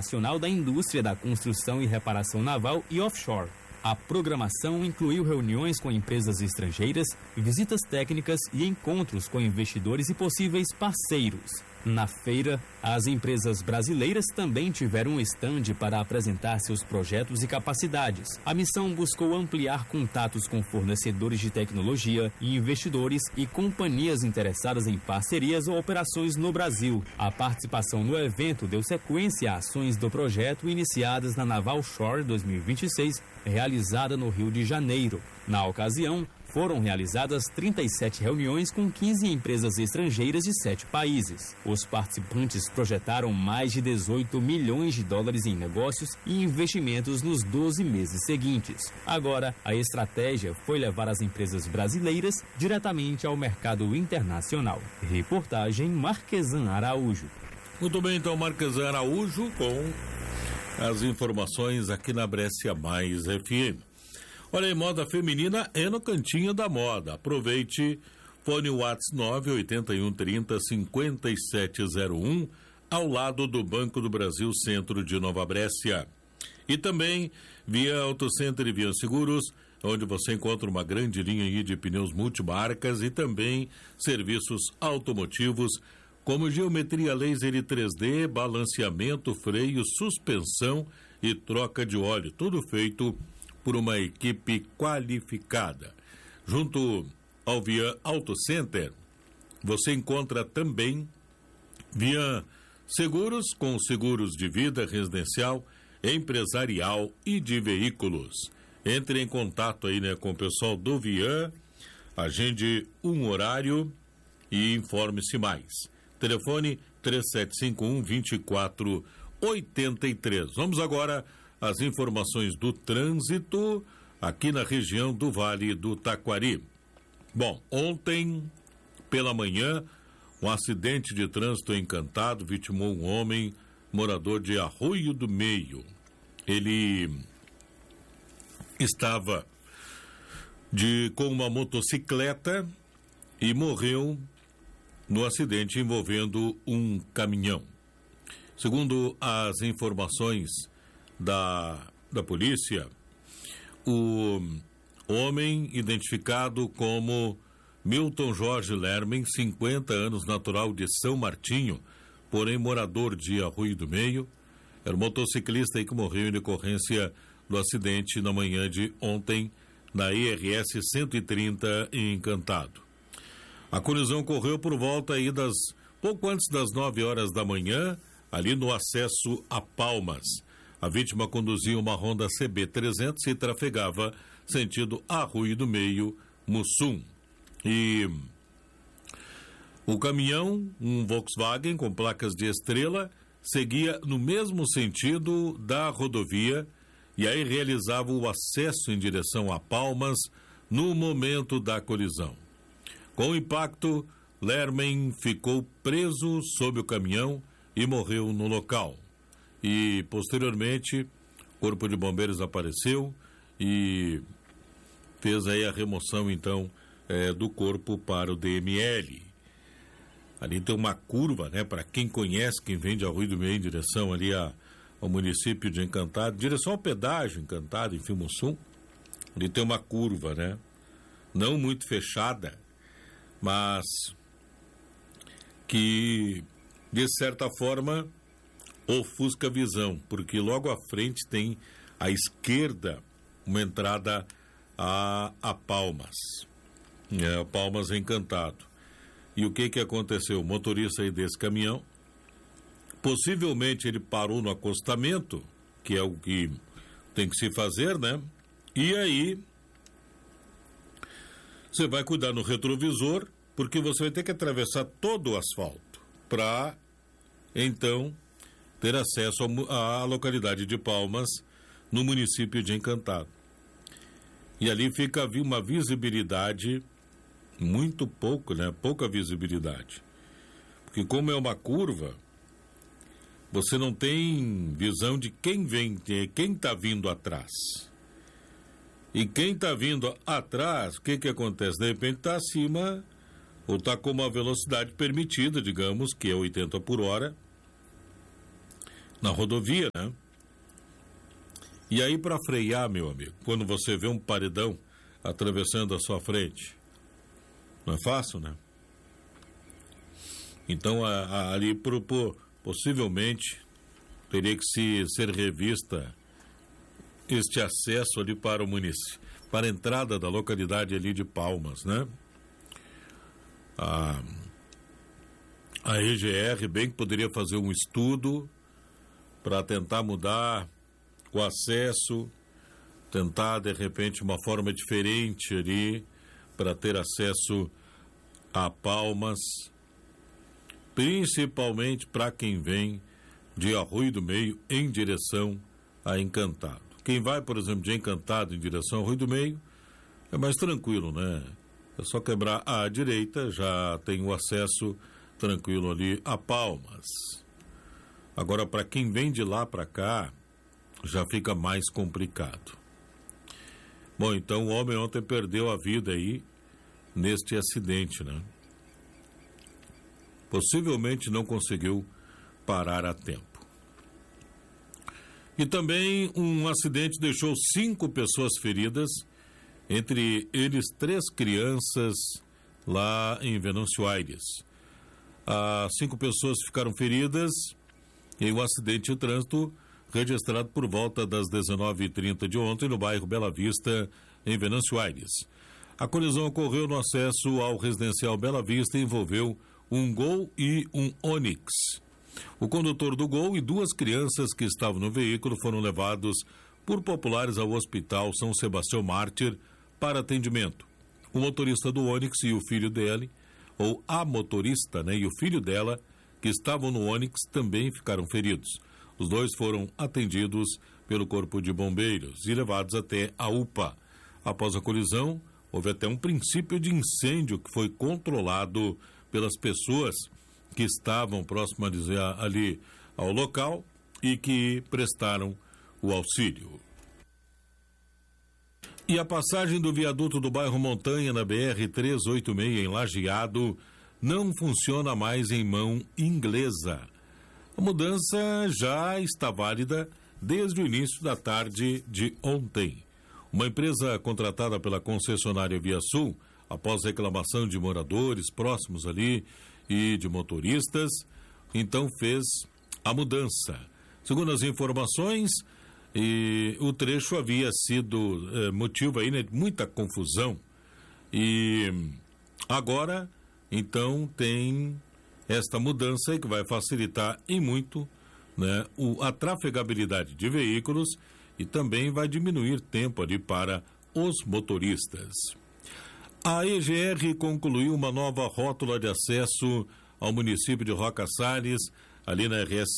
Internacional da Indústria da Construção e Reparação Naval e Offshore. A programação incluiu reuniões com empresas estrangeiras, visitas técnicas e encontros com investidores e possíveis parceiros. Na feira, as empresas brasileiras também tiveram um estande para apresentar seus projetos e capacidades. A missão buscou ampliar contatos com fornecedores de tecnologia e investidores e companhias interessadas em parcerias ou operações no Brasil. A participação no evento deu sequência a ações do projeto iniciadas na Naval Shore 2026, realizada no Rio de Janeiro. Na ocasião, foram realizadas 37 reuniões com 15 empresas estrangeiras de 7 países. Os participantes projetaram mais de 18 milhões de dólares em negócios e investimentos nos 12 meses seguintes. Agora, a estratégia foi levar as empresas brasileiras diretamente ao mercado internacional. Reportagem Marquesan Araújo. Muito bem, então, Marquesan Araújo com as informações aqui na Brescia Mais FM. Olha aí, moda feminina é no Cantinho da Moda. Aproveite, fone WhatsApp 981305701, ao lado do Banco do Brasil, Centro de Nova Brescia. E também via Auto Center e via Seguros, onde você encontra uma grande linha aí de pneus multimarcas e também serviços automotivos, como geometria laser e 3D, balanceamento, freio, suspensão e troca de óleo. Tudo feito por uma equipe qualificada. Junto ao Via Auto Center, você encontra também Via Seguros, com seguros de vida, residencial, empresarial e de veículos. Entre em contato aí, com o pessoal do Via, agende um horário e informe-se mais. Telefone 3751-2483. Vamos agora as informações do trânsito aqui na região do Vale do Taquari. Bom, ontem pela manhã, um acidente de trânsito em Encantado vitimou um homem morador de Arroio do Meio. Ele estava com uma motocicleta e morreu no acidente envolvendo um caminhão. Segundo as informações da polícia, o homem identificado como Milton Jorge Lermen, 50 anos, natural de São Martinho, porém morador de Arroio do Meio, era um motociclista aí que morreu em decorrência do acidente na manhã de ontem na IRS 130 em Encantado. A colisão ocorreu por volta aí pouco antes das 9 horas da manhã, ali no acesso a Palmas. A vítima conduzia uma Honda CB300 e trafegava sentido Arroio do Meio, Mussum. E o caminhão, um Volkswagen com placas de estrela, seguia no mesmo sentido da rodovia e aí realizava o acesso em direção a Palmas no momento da colisão. Com o impacto, Lermen ficou preso sob o caminhão e morreu no local. E, posteriormente, o Corpo de Bombeiros apareceu e fez aí a remoção, então, do corpo para o DML. Ali tem uma curva, para quem conhece, quem vem de Arroio do Meio em direção ali ao município de Encantado, direção ao pedágio Encantado, em Mussum. Ali tem uma curva, não muito fechada, mas que, de certa forma, ofusca a visão, porque logo à frente tem à esquerda uma entrada a Palmas, Palmas Encantado. E o que aconteceu? O motorista aí desse caminhão, possivelmente ele parou no acostamento, que é o que tem que se fazer, e aí você vai cuidar no retrovisor, porque você vai ter que atravessar todo o asfalto para, então, ter acesso à localidade de Palmas, no município de Encantado. E ali fica uma visibilidade muito pouco, pouca visibilidade. Porque como é uma curva, você não tem visão de quem vem, quem está vindo atrás. E quem está vindo atrás, o que acontece? De repente está acima, ou está com uma velocidade permitida, digamos, que é 80 por hora, na rodovia, né? E aí, para frear, meu amigo, quando você vê um paredão atravessando a sua frente, não é fácil, né? Então, ali, possivelmente, teria que ser revista este acesso ali para o município, para a entrada da localidade ali de Palmas, né? A EGR bem que poderia fazer um estudo para tentar mudar o acesso, tentar de repente uma forma diferente ali para ter acesso a Palmas, principalmente para quem vem de Arroio do Meio em direção a Encantado. Quem vai, por exemplo, de Encantado em direção a Arroio do Meio é mais tranquilo, né? É só quebrar à direita, já tem o acesso tranquilo ali a Palmas. Agora, para quem vem de lá para cá, já fica mais complicado. Bom, então o homem ontem perdeu a vida aí neste acidente, né? Possivelmente não conseguiu parar a tempo. E também um acidente deixou 5 pessoas feridas, entre eles 3 crianças lá em Venâncio Aires. 5 pessoas ficaram feridas em um acidente de trânsito registrado por volta das 19h30 de ontem no bairro Bela Vista, em Venâncio Aires. A colisão ocorreu no acesso ao residencial Bela Vista e envolveu um Gol e um Onix. O condutor do Gol e 2 crianças que estavam no veículo foram levados por populares ao Hospital São Sebastião Mártir para atendimento. O motorista do Onix e o filho dele, ou a motorista, né, e o filho dela, que estavam no Onix, também ficaram feridos. Os 2 foram atendidos pelo Corpo de Bombeiros e levados até a UPA. Após a colisão, houve até um princípio de incêndio que foi controlado pelas pessoas que estavam próximas ali ao local e que prestaram o auxílio. E a passagem do viaduto do bairro Montanha na BR-386 em Lajeado não funciona mais em mão inglesa. A mudança já está válida desde o início da tarde de ontem. Uma empresa contratada pela concessionária Via Sul, após reclamação de moradores próximos ali e de motoristas, então fez a mudança. Segundo as informações, o trecho havia sido motivo aí, né, de muita confusão. E agora, então, tem esta mudança que vai facilitar em muito, né, a trafegabilidade de veículos e também vai diminuir tempo ali para os motoristas. A EGR concluiu uma nova rótula de acesso ao município de Roca Salles, ali na RS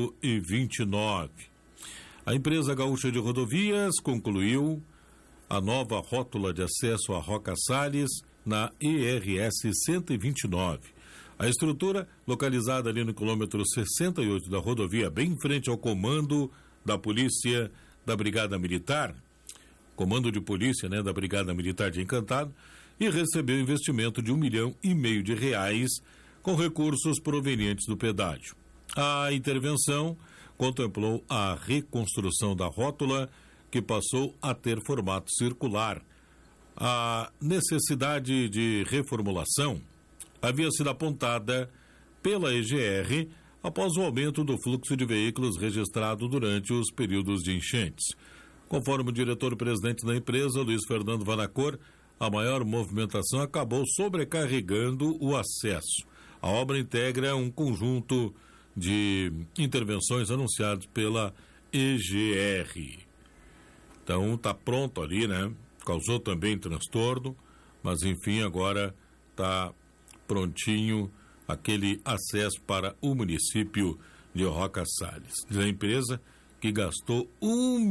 129. A empresa gaúcha de rodovias concluiu a nova rótula de acesso a Roca Salles na ERS 129. A estrutura, localizada ali no quilômetro 68 da rodovia, bem em frente ao comando da polícia da Brigada Militar, comando de polícia, né, da Brigada Militar de Encantado, e recebeu investimento de R$ 1,5 milhão com recursos provenientes do pedágio. A intervenção contemplou a reconstrução da rótula, que passou a ter formato circular. A necessidade de reformulação havia sido apontada pela EGR após o aumento do fluxo de veículos registrado durante os períodos de enchentes. Conforme o diretor-presidente da empresa, Luiz Fernando Vanacor, a maior movimentação acabou sobrecarregando o acesso. A obra integra um conjunto de intervenções anunciadas pela EGR. Então, está pronto ali, né? Causou também transtorno, mas enfim, agora está prontinho aquele acesso para o município de Roca Salles. Diz a empresa que gastou R$ 1,5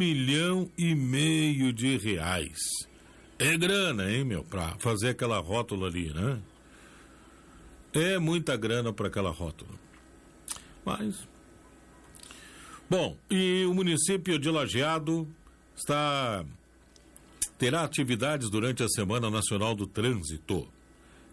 milhão. É grana, hein, meu, para fazer aquela rótula ali, né? É muita grana para aquela rótula. Mas, bom, e o município de Lajeado terá atividades durante a Semana Nacional do Trânsito.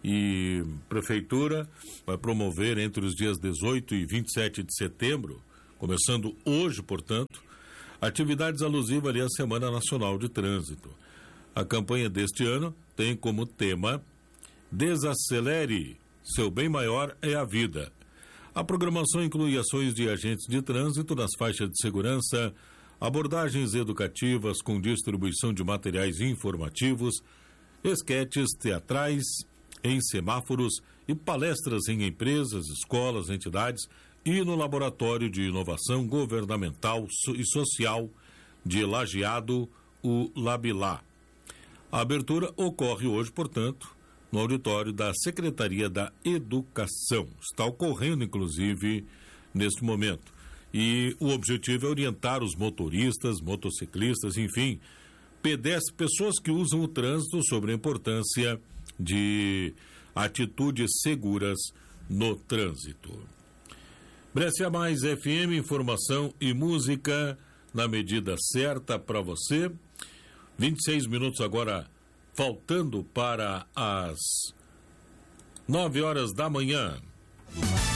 E a Prefeitura vai promover entre os dias 18 e 27 de setembro começando hoje, portanto, atividades alusivas ali à Semana Nacional de Trânsito. A campanha deste ano tem como tema Desacelere, seu bem maior é a vida. A programação inclui ações de agentes de trânsito nas faixas de segurança, abordagens educativas com distribuição de materiais informativos, esquetes teatrais em semáforos e palestras em empresas, escolas, entidades e no Laboratório de Inovação Governamental e Social de Lajeado, o Labilá. A abertura ocorre hoje, portanto, no auditório da Secretaria da Educação. Está ocorrendo, inclusive, neste momento. E o objetivo é orientar os motoristas, motociclistas, enfim, pedestres, pessoas que usam o trânsito sobre a importância de atitudes seguras no trânsito. Brescia Mais FM, informação e música na medida certa para você. 26 minutos agora, faltando para as 9 horas da manhã.